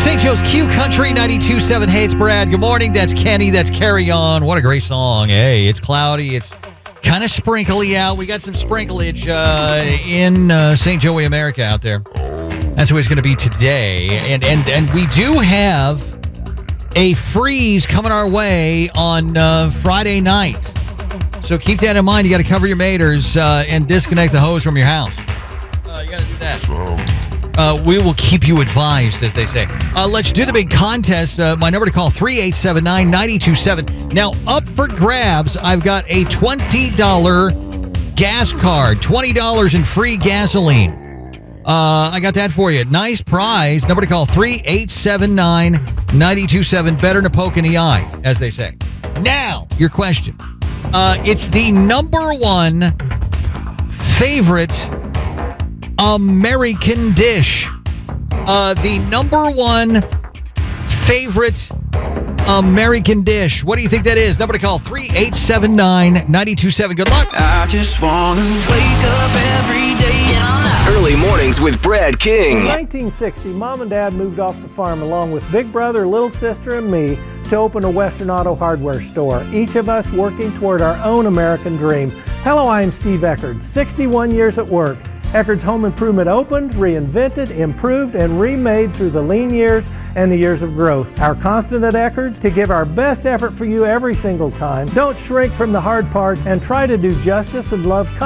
St. Joe's Q Country 92.7. Hey, it's Brad. Good morning. That's Kenny. That's Carry On. What a great song. Hey, it's cloudy. It's kind of sprinkly out. We got some sprinklage in St. Joey, America out there. That's what it's going to be today. And we do have a freeze coming our way on Friday night. So keep that in mind. You got to cover your maters and disconnect the hose from your house. You got to do that. We will keep you advised, as they say. Let's do the big contest. My number to call, 387-927. Now, up for grabs, I've got a $20 gas card, $20 in free gasoline. I got that for you. Nice prize. Number to call, 387-927. Better than a poke in the eye, as they say. Now, your question. It's the number one favorite American dish. The number one favorite American dish. What do you think that is? Number to call, 387-927. Good luck. I just want to wake up every day. Early mornings with Brad King. In 1960, Mom and Dad moved off the farm along with big brother, little sister, and me to open a Western Auto Hardware store, each of us working toward our own American dream. Hello, I am Steve Eckerd, 61 years at work. Eckerd's Home Improvement opened, reinvented, improved, and remade through the lean years and the years of growth. Our constant at Eckerd's to give our best effort for you every single time. Don't shrink from the hard parts and try to do justice and love